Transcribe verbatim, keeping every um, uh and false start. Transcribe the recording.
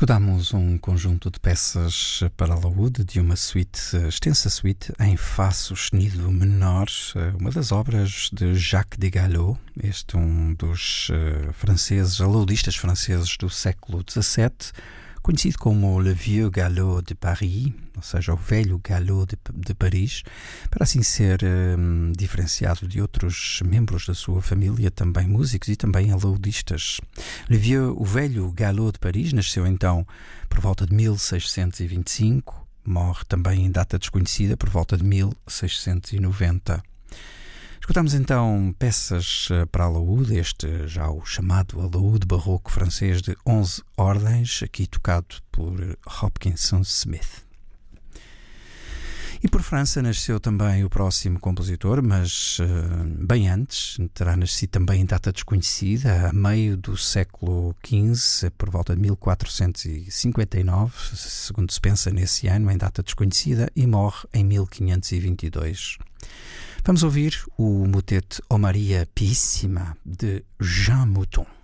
Escutamos um conjunto de peças para alaúde de uma suite, extensa suite em Fá sustenido menor, uma das obras de Jacques de Gallo, este um dos uh, franceses, alaudistas franceses do século dezassete, conhecido como Le Vieux Gallo de Paris, ou seja, o velho Gallo de, de Paris, para assim ser um, diferenciado de outros membros da sua família, também músicos e também alaudistas. Le Vieux, o velho Gallo de Paris, nasceu então por volta de mil seiscentos e vinte e cinco, morre também em data desconhecida por volta de mil seiscentos e noventa. Escutamos então peças para alaúde, este já o chamado alaúde barroco francês de onze ordens, aqui tocado por Hopkinson Smith. E por França nasceu também o próximo compositor, mas uh, bem antes, terá nascido também em data desconhecida, a meio do século quinze, por volta de mil quatrocentos e cinquenta e nove, segundo se pensa nesse ano, em data desconhecida, e morre em mil quinhentos e vinte e dois. Vamos ouvir o motete O Maria Piissima, de Jean Mouton.